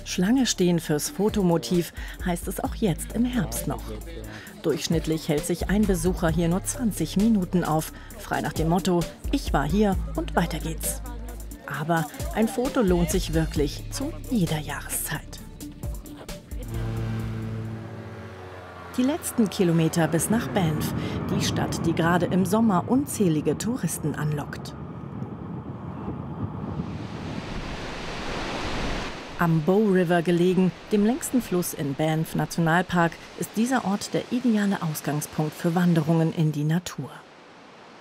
Schlange stehen fürs Fotomotiv heißt es auch jetzt im Herbst noch. Durchschnittlich hält sich ein Besucher hier nur 20 Minuten auf, frei nach dem Motto: Ich war hier und weiter geht's. Aber ein Foto lohnt sich wirklich zu jeder Jahreszeit. Die letzten Kilometer bis nach Banff, die Stadt, die gerade im Sommer unzählige Touristen anlockt. Am Bow River gelegen, dem längsten Fluss in Banff Nationalpark, ist dieser Ort der ideale Ausgangspunkt für Wanderungen in die Natur.